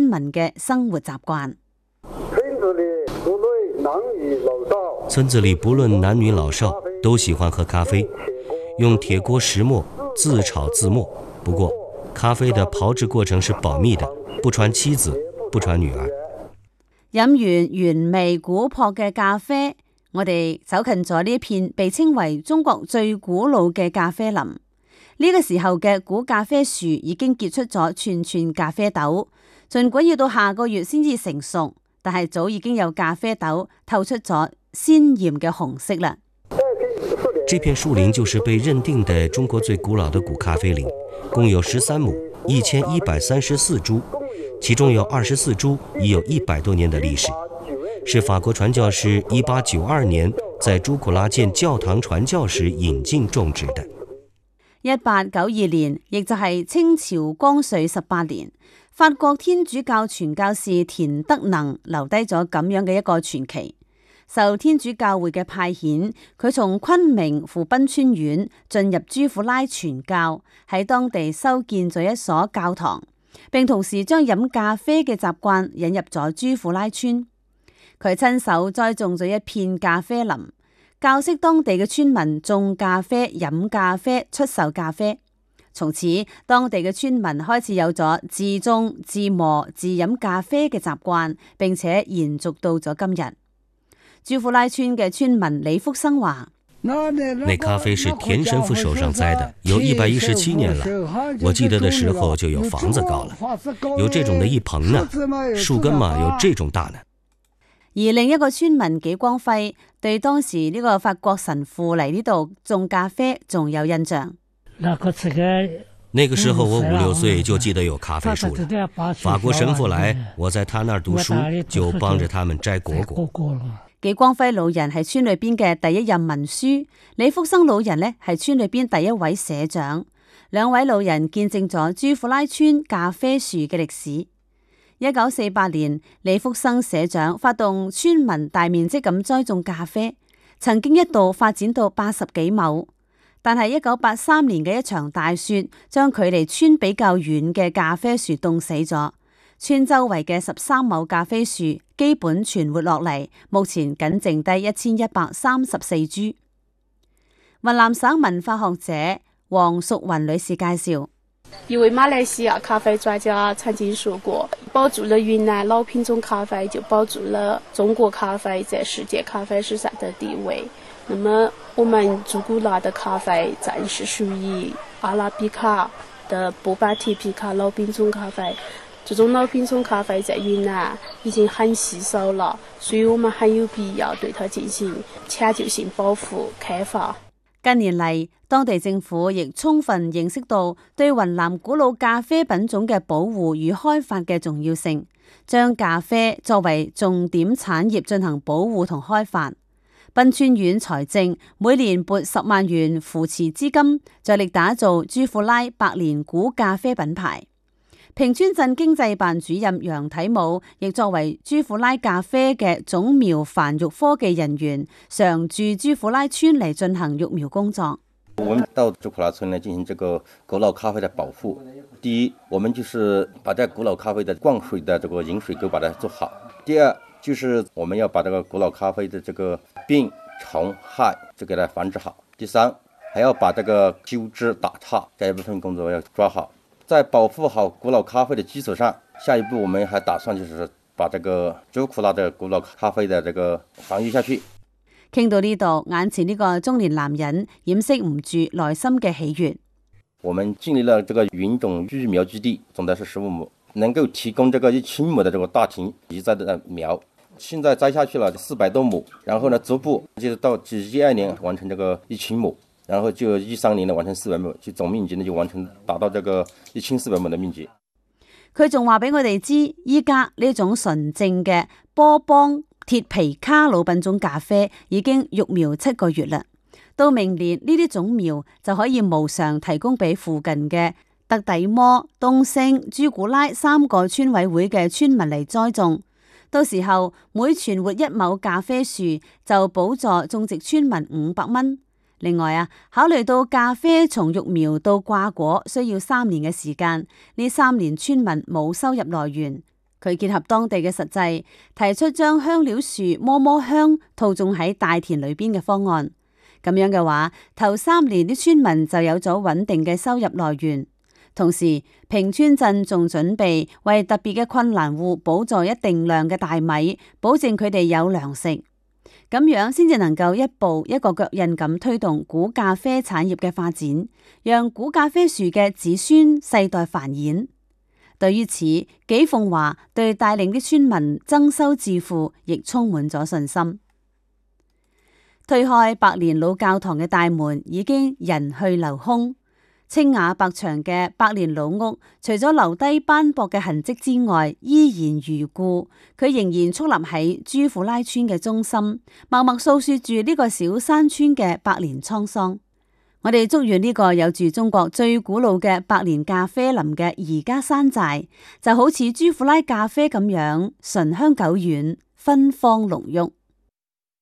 民嘅生活習慣。 村子里不論男女老少都喜歡喝咖啡，用鐵鍋石磨自炒自磨。不過咖啡的炮製過程是保密的，不傳妻子，不傳女兒。 飲完原味古樸嘅咖啡，我哋走近咗呢一片被稱為中國最古老嘅咖啡林。呢個時候嘅古咖啡樹已經結出咗串串咖啡豆，儘管要到下個月先至成熟，但係早已經有咖啡豆透出咗鮮豔嘅紅色啦。 這片樹林就是被認定的中國最古老的古咖啡林，共有13畝，1134株，其中有24株已有100多年的歷史，是法國傳教士1892年在朱古拉建教堂傳教時引進種植的。 1892年，亦就係清朝光緒18年，法國天主教傳教士田德能留低咗咁樣嘅一個傳奇。受天主教會嘅派遣，佢從昆明赴賓川縣進入朱庫拉傳教，喺當地修建咗一所教堂，並同時將飲咖啡嘅習慣引入咗朱庫拉村。佢親手栽種咗一片咖啡林，教識當地嘅村民種咖啡、飲咖啡、出售咖啡。從此，當地嘅村民開始有咗自種、自磨、自飲咖啡嘅習慣，並且延續到咗今日。朱庫拉村嘅村民李福生話： 那咖啡是田神父手上栽的，有117年了。我記得的時候就有房子高了，有這種的一棚呢，樹根嘛有這種大呢。 而另一個村民紀光輝對當時呢個法國神父嚟呢度種咖啡仲有印象。 那個時候我5、6歲就記得有咖啡樹了，法國神父來，我在他那兒讀書，就幫着他們摘果果。 紀光輝老人係村裏邊嘅第一任文書，李福生老人呢係村裏邊第一位社長，兩位老人見證咗朱庫拉村咖啡樹嘅歷史。1948年，李福生社長發動村民大面積咁栽種咖啡，曾經一度發展到80幾畝，但係1983年嘅一場大雪將距離村比較遠嘅咖啡樹凍死咗。村周圍嘅13畝咖啡樹基本存活落嚟，目前僅剩低1134株。雲南省文化學者黃淑雲女士介紹， 一位馬來西亞咖啡專家曾經說過，保住了雲南老品種咖啡，就保住了中國咖啡在世界咖啡史上的地位。那麼我們朱古拉的咖啡暫時屬於阿拉比卡的波巴提皮卡老品種咖啡。這種老品種咖啡在雲南已經很稀少了，所以我們很有必要對它進行搶救性保護開發。 近年嚟，當地政府亦充分認識到對雲南古老咖啡品種嘅保護與開發嘅重要性，將咖啡作為重點產業進行保護同開發。賓川縣財政每年撥10萬元扶持資金，着力打造朱庫拉百年古咖啡品牌。平川鎮經濟辦主任楊體武亦作為朱庫拉咖啡嘅種苗繁育科技人員，常駐朱庫拉村嚟進行育苗工作。 我們到朱庫拉村來進行這個古老咖啡的保護。第一，我們就是把這古老咖啡的灌水的這個引水溝把它做好。第二，就是我們要把這個古老咖啡的這個病蟲害就給它防治好。第三，還要把這個修枝打杈這一部分工作要抓好。在保護好古老咖啡的基礎上，下一步我們還打算就是把這個朱庫拉的古老咖啡的這個繁育下去。 傾到呢度，眼前呢個中年男人掩飾唔住內心嘅喜悅。 我們建立了這個雲種育苗基地，總的是15畝，能夠提供這個1000畝的這個大型移栽的苗。現在栽下去了400多畝，然後呢逐步就是到12年完成這個1000畝。然後就13年呢完成400畝，就總面積呢就完成達到這個1400畝的面積。 佢仲話俾我哋知，依家呢種純正嘅波邦鐵皮卡老品種咖啡已經育苗7個月啦。到明年呢啲種苗就可以無償提供俾附近嘅特底摩、東升、朱古拉3個村委會嘅村民嚟栽種。到時候每存活1畝咖啡樹就補助種植村民500蚊。另外考慮到咖啡從育苗到掛果需要3年嘅時間，呢3年村民冇收入來源， 佢結合當地嘅實際，提出將香料樹摸摸香套種喺大田裏邊嘅方案。咁樣嘅話，頭3年啲村民就有咗穩定嘅收入來源。同時，平川鎮仲準備為特別嘅困難戶補助一定量嘅大米，保證佢哋有糧食。咁樣先至能夠一步一個腳印咁推動古咖啡產業嘅發展，讓古咖啡樹嘅子孫世代繁衍。對於此，紀鳳華對帶領啲村民增收致富亦充滿咗信心。推開百年老教堂嘅大門，已經人去樓空。清雅白牆嘅百年老屋，除咗留低斑駁嘅痕跡之外，依然如故。佢仍然矗立喺朱庫拉村嘅中心，默默訴說住呢個小山村嘅百年滄桑。我哋祝願呢個有住中國最古老嘅百年咖啡林嘅宜家山寨，就好似朱庫拉咖啡咁樣醇香久遠，芬芳濃郁。